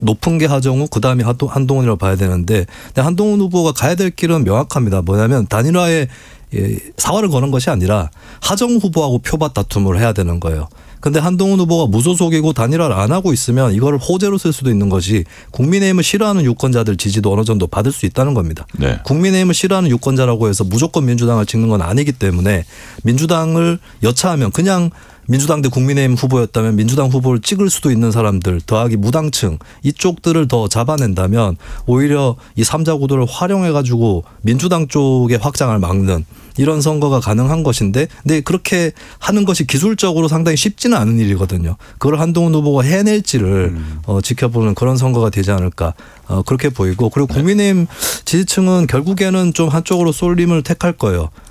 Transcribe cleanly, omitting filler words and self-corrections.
높은 게 하정우, 그다음에 한동훈이라고 봐야 되는데, 근데 한동훈 후보가 가야 될 길은 명확합니다. 뭐냐면 단일화에 사활을 거는 것이 아니라 하정우 후보하고 표밭 다툼을 해야 되는 거예요. 근데 한동훈 후보가 무소속이고 단일화를 안 하고 있으면 이거를 호재로 쓸 수도 있는 것이, 국민의힘을 싫어하는 유권자들 지지도 어느 정도 받을 수 있다는 겁니다. 네. 국민의힘을 싫어하는 유권자라고 해서 무조건 민주당을 찍는 건 아니기 때문에, 민주당을 여차하면 그냥 민주당 대 국민의힘 후보였다면 민주당 후보를 찍을 수도 있는 사람들 더하기 무당층, 이쪽들을 더 잡아낸다면 오히려 이 3자 구도를 활용해 가지고 민주당 쪽의 확장을 막는 이런 선거가 가능한 것인데, 근데 그렇게 하는 것이 기술적으로 상당히 쉽지는 않은 일이거든요. 그걸 한동훈 후보가 해낼지를 지켜보는 그런 선거가 되지 않을까, 그렇게 보이고, 그리고 국민의힘 지지층은 결국에는 좀 한쪽으로 쏠림을 택할 거예요.